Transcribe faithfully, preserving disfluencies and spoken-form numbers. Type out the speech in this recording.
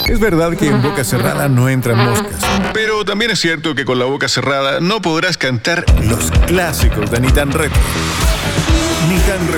Es verdad que en boca cerrada no entran moscas, Pero también es cierto que con la boca cerrada no podrás cantar los clásicos de Ni tan retro. Ni tan